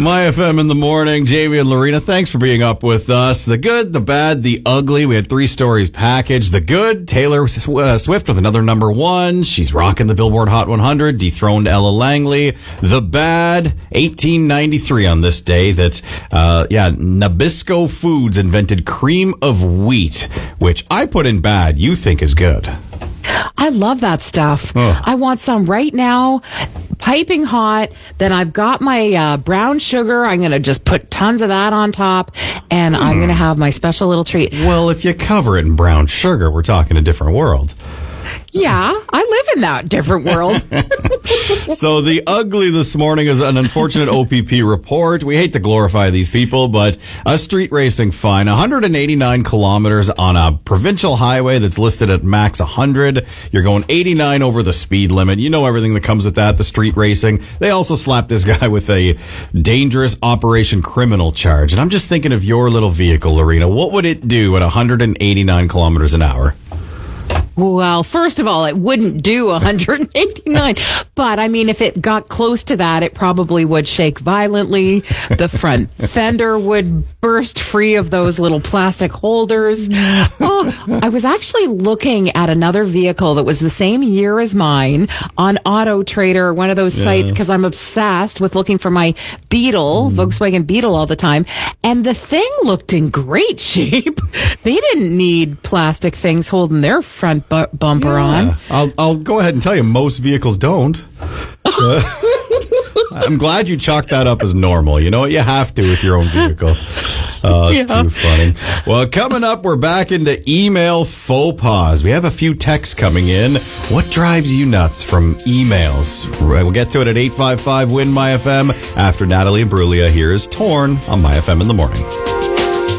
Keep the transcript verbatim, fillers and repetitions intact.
My F M in the morning. Jamie and Lorena, thanks for being up with us. The good, the bad, the ugly. We had three stories packaged. The good, Taylor uh, Swift with another number one. She's rocking the Billboard Hot one hundred, dethroned Ella Langley. The bad, eighteen ninety-three on this day that, uh, yeah, Nabisco Foods invented cream of wheat, which I put in bad. You think is good. I love that stuff. Oh. I want some right now, piping hot. Then I've got my uh, brown sugar. I'm going to just put tons of that on top, and mm. I'm going to have my special little treat. Well, if you cover it in brown sugar, we're talking a different world. Yeah, I live in that different world. So the ugly this morning is an unfortunate O P P report. We hate to glorify these people, but a street racing fine, one hundred eighty-nine kilometers on a provincial highway that's listed at max one hundred. You're going eighty-nine over the speed limit. You know everything that comes with that, the street racing. They also slapped this guy with a dangerous operation criminal charge. And I'm just thinking of your little vehicle, Lorena. What would it do at one hundred eighty-nine kilometers an hour? Well, first of all, it wouldn't do one hundred eighty-nine. But, I mean, if it got close to that, it probably would shake violently. The front fender would burst free of those little plastic holders. Oh, I was actually looking at another vehicle that was the same year as mine on Auto Trader, one of those yeah. sites, because I'm obsessed with looking for my Beetle, mm. Volkswagen Beetle all the time. And the thing looked in great shape. They didn't need plastic things holding their front bu- bumper yeah. on. I'll I'll go ahead and tell you, most vehicles don't. Uh, I'm glad you chalked that up as normal. You know what? You have to with your own vehicle. Oh, it's yeah. too funny. Well, coming up, we're back into email faux pas. We have a few texts coming in. What drives you nuts from emails? We'll get to it at eight five five, W I N, MyFM. After Natalie and Brulia, here's Torn on MyFM in the morning.